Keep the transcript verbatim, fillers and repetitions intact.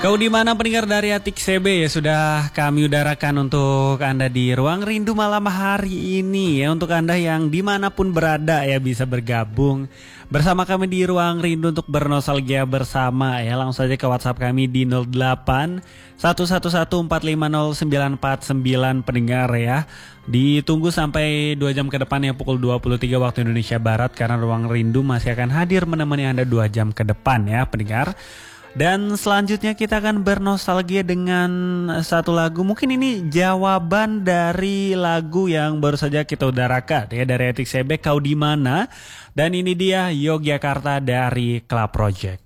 Kau di mana pendengar dari Atik C B ya, sudah kami udarakan untuk Anda di Ruang Rindu malam hari ini ya. Untuk Anda yang dimanapun berada ya bisa bergabung bersama kami di Ruang Rindu untuk bernostalgia bersama ya. Langsung saja ke WhatsApp kami di nol delapan satu satu satu empat lima nol sembilan empat sembilan pendengar ya. Ditunggu sampai dua jam ke depan ya, pukul dua puluh tiga waktu Indonesia Barat, karena Ruang Rindu masih akan hadir menemani Anda dua jam ke depan ya pendengar. Dan selanjutnya kita akan bernostalgia dengan satu lagu. Mungkin ini jawaban dari lagu yang baru saja kita udarakan ya, dari Atik C B, Kau di Mana. Dan ini dia Yogyakarta dari Club Project.